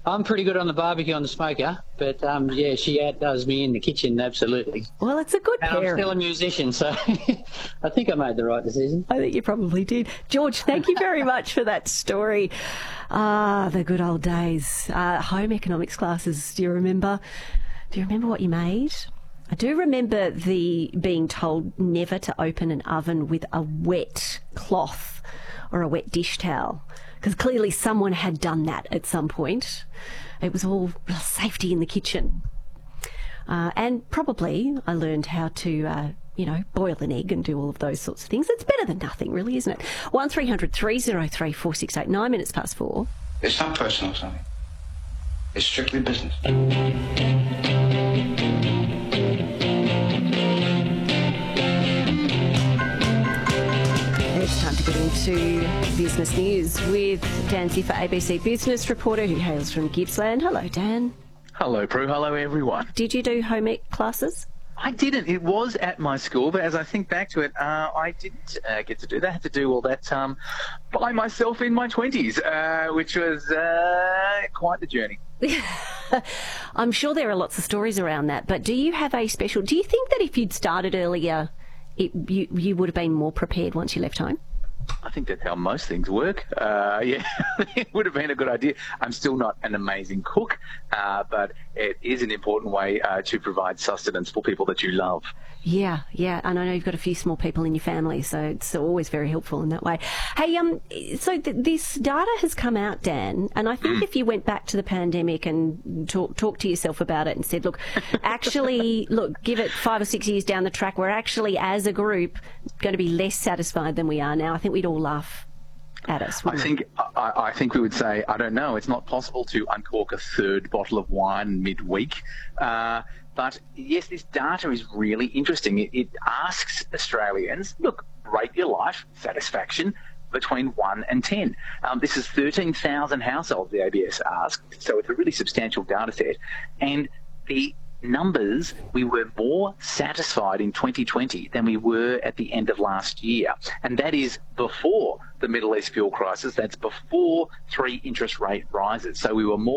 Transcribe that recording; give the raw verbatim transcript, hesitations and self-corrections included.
I'm pretty good on the barbecue on the smoker, but um, yeah, she outdoes me in the kitchen, absolutely. Well, it's a good And pairing. I'm still a musician, so I think I made the right decision. I think you probably did. George, thank you very much for that story. Ah, the good old days. Uh, home economics classes, do you remember? Do you remember what you made? I do remember the being told never to open an oven with a wet cloth or a wet dish towel, because clearly someone had done that at some point. It was all safety in the kitchen. Uh, and probably I learned how to, uh, you know, boil an egg and do all of those sorts of things. It's better than nothing, really, isn't it? one three hundred three oh three four six eight, nine minutes past four. It's not personal, Sonny. It's strictly business. It's time to get into business news with Dan Ziffer, A B C Business reporter who hails from Gippsland. Hello, Dan. Hello, Prue. Hello, everyone. Did you do home ec classes? I didn't. It was at my school, but as I think back to it, uh, I didn't uh, get to do that. I had to do all that um, by myself in my twenties, uh, which was uh, quite the journey. I'm sure there are lots of stories around that, but do you have a special... Do you think that if you'd started earlier, it, you, you would have been more prepared once you left home? I think that's how most things work. Uh, yeah, it would have been a good idea. I'm still not an amazing cook, uh, but it is an important way uh, to provide sustenance for people that you love. Yeah, yeah, and I know you've got a few small people in your family, so it's always very helpful in that way. Hey, um, so th- this data has come out, Dan, and I think if you went back to the pandemic and talk talk to yourself about it and said, look, actually, look, give it five or six years down the track, we're actually, as a group, going to be less satisfied than we are now. I think we'd all laugh at us. I think I, I think we would say, I don't know, it's not possible to uncork a third bottle of wine midweek. Uh, but yes, this data is really interesting. It, it asks Australians, look, rate your life satisfaction between one and ten. Um, this is thirteen thousand households the A B S asked, so it's a really substantial data set. And the numbers, we were more satisfied in twenty twenty than we were at the end of last year. And that is before the Middle East fuel crisis. That's before three interest rate rises. So we were more